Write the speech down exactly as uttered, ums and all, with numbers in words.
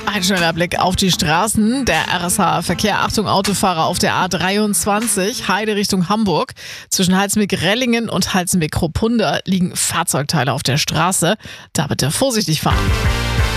Ein schneller Blick auf die Straßen. Der R S H-Verkehr. Achtung, Autofahrer auf der A dreiundzwanzig, Heide Richtung Hamburg. Zwischen Halzenbeck-Rellingen und Halzenbeck-Kropunda liegen Fahrzeugteile auf der Straße. Da bitte vorsichtig fahren.